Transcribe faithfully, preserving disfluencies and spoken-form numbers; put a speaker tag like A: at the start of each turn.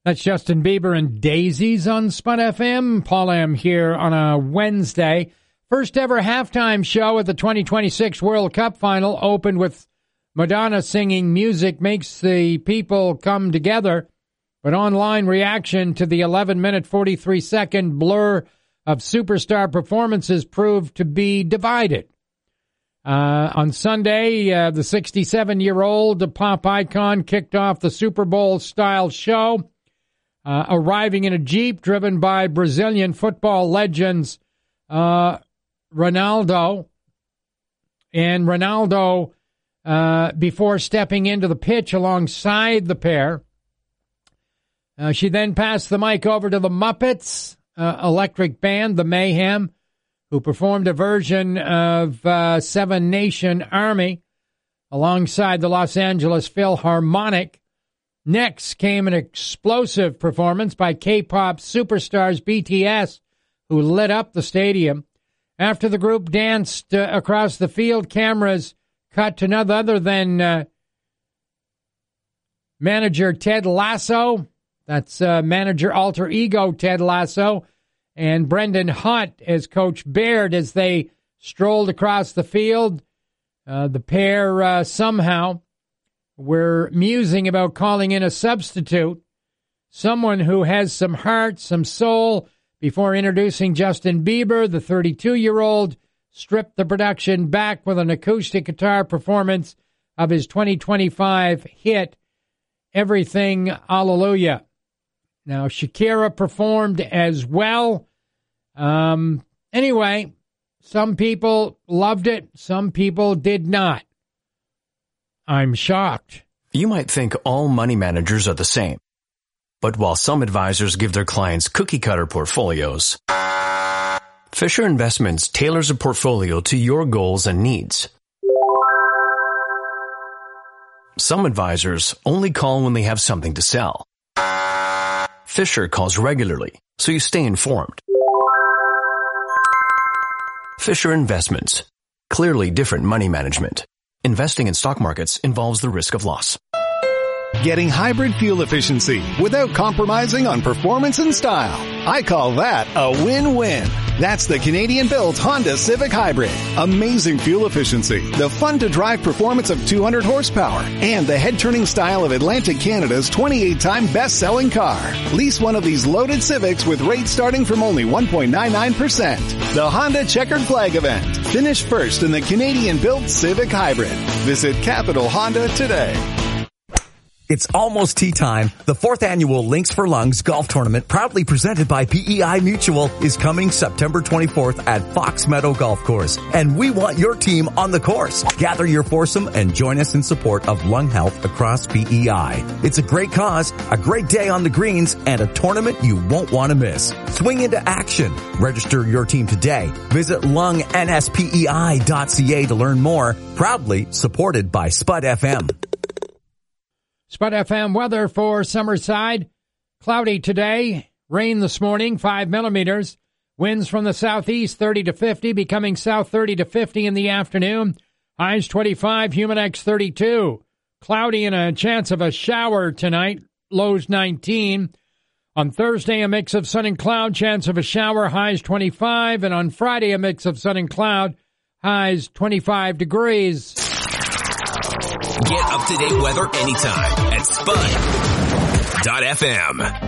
A: That's Justin Bieber and Daisies on Spud F M. Paul M. here on a Wednesday. First ever halftime show at the twenty twenty-six World Cup final opened with Madonna singing "Music Makes the People Come Together," but online reaction to the eleven minute, forty-three second blur of superstar performances proved to be divided. Uh, on Sunday, uh, the sixty-seven-year-old pop icon kicked off the Super Bowl-style show, uh, arriving in a Jeep driven by Brazilian football legends uh, Ronaldo. And Ronaldo, uh, before stepping into the pitch alongside the pair, uh, she then passed the mic over to the Muppets uh, Electric Band, the Mayhem, who performed a version of uh, Seven Nation Army alongside the Los Angeles Philharmonic. Next came an explosive performance by K-pop superstars B T S, who lit up the stadium. After the group danced uh, across the field, cameras cut to none other than uh, manager Ted Lasso. That's uh, manager alter ego Ted Lasso, and Brendan Hunt as Coach Baird as they strolled across the field. Uh, the pair uh, somehow were musing about calling in a substitute, someone who has some heart, some soul, before introducing Justin Bieber. The thirty-two-year-old stripped the production back with an acoustic guitar performance of his twenty twenty-five hit, Everything Hallelujah. Now, Shakira performed as well. Um, anyway, some people loved it, some people did not. I'm shocked.
B: You might think all money managers are the same. But while some advisors give their clients cookie-cutter portfolios, Fisher Investments tailors a portfolio to your goals and needs. Some advisors only call when they have something to sell. Fisher calls regularly, so you stay informed. Fisher Investments. Clearly different money management. Investing in stock markets involves the risk of loss.
C: Getting hybrid fuel efficiency without compromising on performance and style. I call that a win-win. That's the Canadian-built Honda Civic Hybrid. Amazing fuel efficiency, the fun-to-drive performance of two hundred horsepower, and the head-turning style of Atlantic Canada's twenty-eight time best-selling car. Lease one of these loaded Civics with rates starting from only one point nine nine percent. The Honda Checkered Flag event. Finish first in the Canadian-built Civic Hybrid. Visit Capital Honda today.
D: It's almost tea time. The fourth annual Links for Lungs golf tournament, proudly presented by P E I Mutual, is coming September twenty-fourth at Fox Meadow Golf Course. And we want your team on the course. Gather your foursome and join us in support of lung health across P E I. It's a great cause, a great day on the greens, and a tournament you won't want to miss. Swing into action. Register your team today. Visit lung n s p e i dot c a to learn more. Proudly supported by Spud F M.
A: Spud F M weather for Summerside. Cloudy today. Rain this morning, five millimeters. Winds from the southeast, thirty to fifty, becoming south thirty to fifty in the afternoon. Highs twenty-five, Humidex thirty-two. Cloudy and a chance of a shower tonight. Lows nineteen. On Thursday, a mix of sun and cloud, chance of a shower, highs twenty-five. And on Friday, a mix of sun and cloud, highs twenty-five degrees.
E: Get up-to-date weather anytime at Spud dot F M.